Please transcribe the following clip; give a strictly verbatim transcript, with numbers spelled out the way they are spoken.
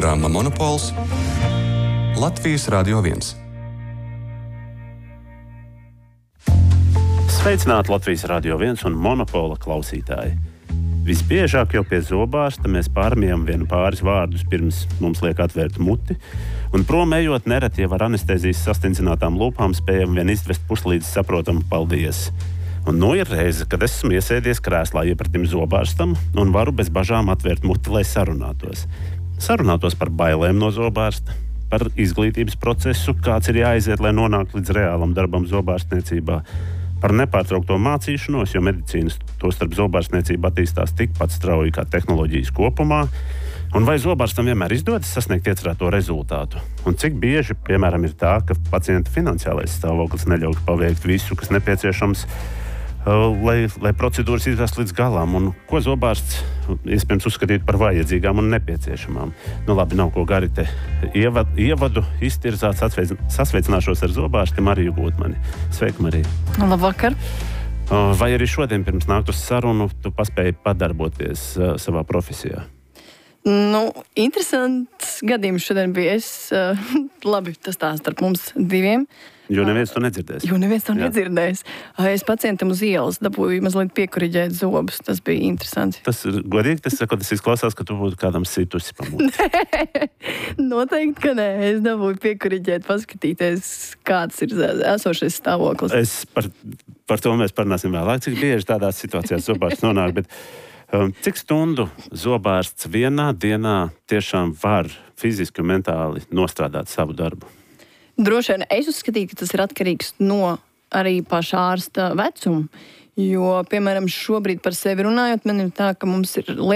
Programma Monopols Latvijas Radio viens. Sveicināti Latvijas Radio viens un Monopola klausītāji. Visbiežāk jau pie zobārsta mēs pārmijam vienu pāris vārdus pirms mums liek atvērt muti, un prom ejot nereti jau ar anestēzijas sastindzinātām lūpām spējam vien izvest puslīdz saprotamu paldies. Un nu ir reize, kad esmu iesēdies krēslā iepratim zobārstam un varu bez bažām atvērt muti, lai sarunātos. Sarunātos par bailēm no zobārsta, par izglītības procesu, kāds ir jāaiziet, lai nonāktu līdz reālam darbam zobārstniecībā, par nepārtraukto mācīšanos, jo medicīnas tostarp zobārstniecība attīstās tikpat strauji kā tehnoloģijas kopumā, un vai zobārstam vienmēr izdodas sasniegt iecerēto rezultātu. Un cik bieži, piemēram, ir tā, ka pacienta finansiālais stāvoklis neļauj paveikt visu, kas nepieciešams, lai, lai procedūras izvest līdz galam, un ko zobārsts iespējams uzskatīt par vajadzīgām un nepieciešamām. Nu labi, nav ko gari te ievad, ievadu iztirzāt, sasveicināšos ar zobārsti Mariju Gūtmani. Sveika, Marija. Labvakar. Vai arī šodien pirms nākt uz sarunu tu paspēji padarboties uh, savā profesijā? Nu, interesants gadījums šodien bija. Es, uh, labi, tas tā starp mums diviem. Jo neviens to nedzirdēs. Jo neviens to nedzirdēs. Es pacientam uz ielas dabūju mazliet piekuriģēt zobus. Tas bija interesanti. Tas ir godīgi, tas, saka, tas izklausās, ka tu būtu kādam situsi pamūti. Noteikti, ka nē. Es dabūju piekuriģēt, paskatīties, kāds ir esošais stāvoklis. Es par, par to mēs parunāsim vēlāk, cik bieži tādās situācijās zobārsts nonāk, bet um, cik stundu zobārsts vienā dienā tiešām var fiziski un mentāli nostrādāt savu darbu? Droši vien es uzskatīju, ka tas ir atkarīgs no arī paša ārsta vecuma, jo, piemēram, šobrīd par sevi runājot, man ir tā, ka mums ir